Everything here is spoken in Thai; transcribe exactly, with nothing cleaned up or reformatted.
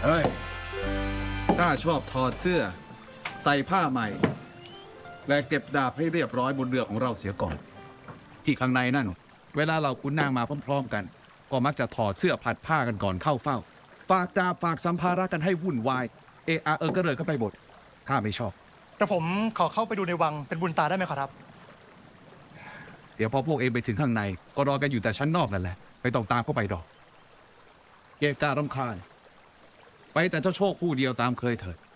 เฮ้ยข้าชอบถอดเสื้อใส่ผ้าใหม่และเก็บดาบให้เรียบร้อยบนเรือของเราเสียก่อนที่ข้างในนั่นเวลาเราขุนนางมาพร้อมๆกันก็มักจะถอดเสื้อผัดผ้ากันก่อนเข้าเฝ้าฝากดาบฝากสัมภาระกันให้วุ่นวายเออเออก็เลยก็ไปหมดข้าไม่ชอบแต่ผมขอเข้าไปดูในวังเป็นบุญตาได้ไหมครับเดี๋ยวพอพวกเองไปถึงข้างในก็รอกันอยู่แต่ชั้นนอกนั่นแหละไม่ต้องตามเข้าไปดอกเกะการำคาญไปแต่เจ้าโชคผู้เดียวตามเคยเถิด